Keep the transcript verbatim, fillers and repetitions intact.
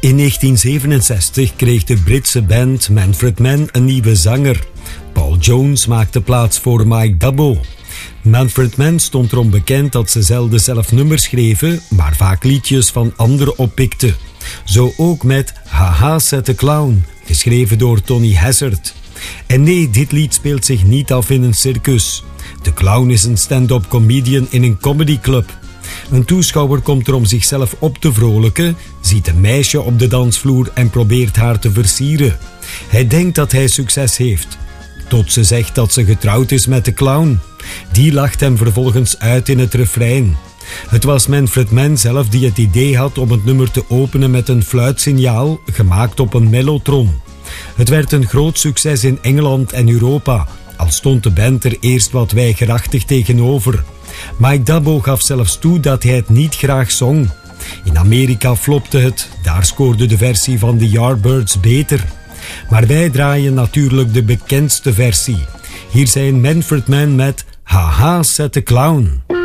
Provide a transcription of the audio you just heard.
In negentien zevenenzestig kreeg de Britse band Manfred Mann een nieuwe zanger. Paul Jones maakte plaats voor Mike Dabo. Manfred Mann stond erom bekend dat ze zelden zelf nummers schreven, maar vaak liedjes van anderen oppikten. Zo ook met Haha Set the Clown, geschreven door Tony Hazzard. En nee, dit lied speelt zich niet af in een circus. De clown is een stand-up comedian in een comedyclub. Een toeschouwer komt er om zichzelf op te vrolijken, ziet een meisje op de dansvloer en probeert haar te versieren. Hij denkt dat hij succes heeft, tot ze zegt dat ze getrouwd is met de clown. Die lacht hem vervolgens uit in het refrein. Het was Manfred Mann zelf die het idee had om het nummer te openen met een fluitsignaal, gemaakt op een mellotron. Het werd een groot succes in Engeland en Europa, al stond de band er eerst wat weigerachtig tegenover. Mike Dabo gaf zelfs toe dat hij het niet graag zong. In Amerika flopte het, daar scoorde de versie van de Yardbirds beter. Maar wij draaien natuurlijk de bekendste versie. Hier zijn Manfred Mann met Haha Set the Clown.